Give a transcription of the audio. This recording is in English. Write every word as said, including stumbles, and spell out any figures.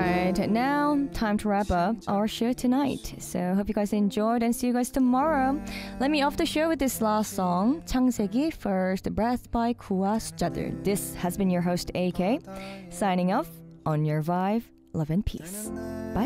Alright, now time to wrap up our show tonight. So hope you guys enjoyed and see you guys tomorrow. Let me off the show with this last song, 창세기 First Breath by 구와 숫자들. This has been your host A K, signing off on your vibe, love and peace.